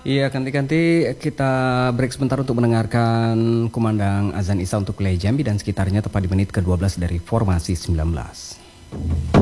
Iya, ganti-ganti kita break sebentar untuk mendengarkan kumandang azan Isya untuk wilayah Jambi dan sekitarnya tepat di menit ke-12 dari formasi 19.